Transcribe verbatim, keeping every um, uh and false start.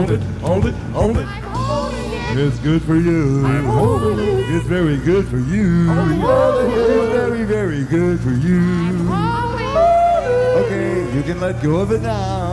hold it, hold it, hold it. It's good for you. It's very good for you. It's very, very good for you. Okay, you can let go of it now.